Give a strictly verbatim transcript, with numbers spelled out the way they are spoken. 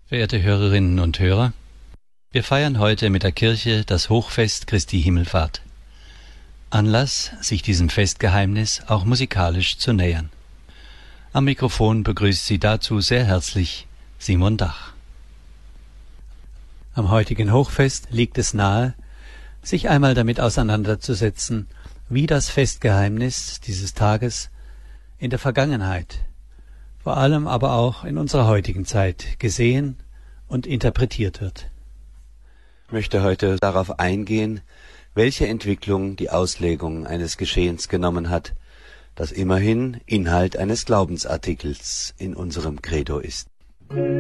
Verehrte Hörerinnen und Hörer, wir feiern heute mit der Kirche das Hochfest Christi Himmelfahrt. Anlass, sich diesem Festgeheimnis auch musikalisch zu nähern. Am Mikrofon begrüßt Sie dazu sehr herzlich Simon Dach. Am heutigen Hochfest liegt es nahe, sich einmal damit auseinanderzusetzen, wie das Festgeheimnis dieses Tages in der Vergangenheit, vor allem aber auch in unserer heutigen Zeit gesehen und interpretiert wird. Ich möchte heute darauf eingehen, welche Entwicklung die Auslegung eines Geschehens genommen hat, das immerhin Inhalt eines Glaubensartikels in unserem Credo ist.